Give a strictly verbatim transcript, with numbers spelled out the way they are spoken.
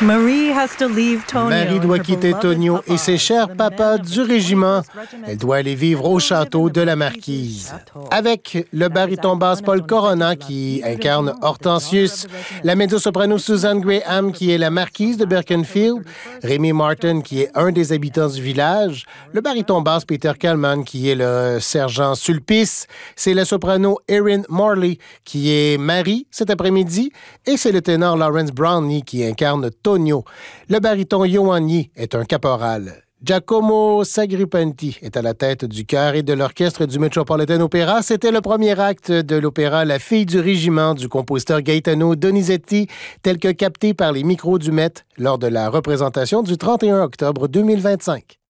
Marie has to leave Tonio Marie doit quitter Tonio et ses chers papas du régiment. Elle doit aller vivre au château de la Marquise. Avec le baryton basse Paul Corona qui incarne Hortensius, la mezzo-soprano Susan Graham qui est la marquise de Birkenfield, Rémi Martin qui est un des habitants du village, le baryton basse Peter Kalman qui est le sergent Sulpice, c'est la soprano Erin Morley qui est Marie cet après-midi et c'est le ténor Lawrence Brownlee qui incarne Tonio. Le baryton Yohan Yi est un caporal. Giacomo Sagripenti est à la tête du chœur et de l'orchestre du Metropolitan Opera. C'était le premier acte de l'opéra La fille du régiment du compositeur Gaetano Donizetti, tel que capté par les micros du Met lors de la représentation du trente et un octobre deux mille vingt-cinq.